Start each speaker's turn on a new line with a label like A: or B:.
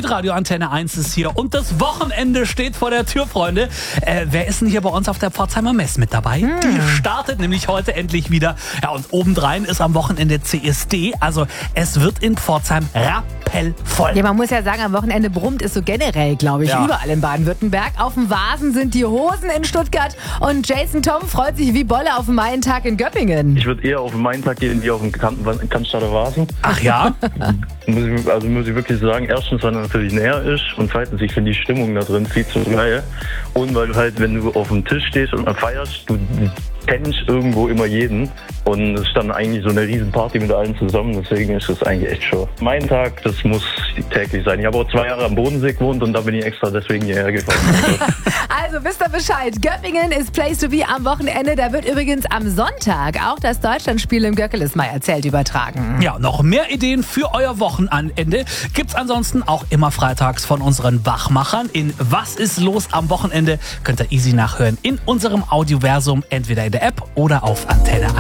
A: Hitradio Antenne 1 ist hier und das Wochenende steht vor der Tür, Freunde. Wer ist denn hier bei uns auf der Pforzheimer Mess mit dabei? Die startet nämlich heute endlich wieder. Ja, und obendrein ist am Wochenende CSD. Also es wird in Pforzheim rappelvoll.
B: Ja, man muss ja sagen, am Wochenende brummt es so generell, glaube ich, überall in Baden-Württemberg. Auf dem Vasen sind die Hosen in Stuttgart und Jason Tom freut sich wie Bolle auf den Maientag in Göppingen.
C: Ich würde eher auf den Maientag gehen, wie auf den Cannstatter Vasen.
A: Ach ja?
C: muss ich wirklich sagen, erstens, weil er natürlich näher ist und zweitens, ich finde die Stimmung da drin viel zu geil. Und weil du halt, wenn du auf dem Tisch stehst und feierst, du kennst irgendwo immer jeden und es ist dann eigentlich so eine riesen Party mit allen zusammen, deswegen ist es eigentlich echt schon. Mein Tag, das muss täglich sein. Ich habe auch 2 Jahre am Bodensee gewohnt und da bin ich extra deswegen hierher gefahren.
B: Also wisst ihr Bescheid, Göppingen ist Place to be am Wochenende. Da wird übrigens am Sonntag auch das Deutschlandspiel im Göckeles-Meyer-Zelt übertragen.
A: Ja, noch mehr Ideen für euer Wochenende gibt's ansonsten auch immer freitags von unseren Wachmachern. In Was ist los am Wochenende könnt ihr easy nachhören in unserem Audioversum, entweder in der App oder auf Antenne 1.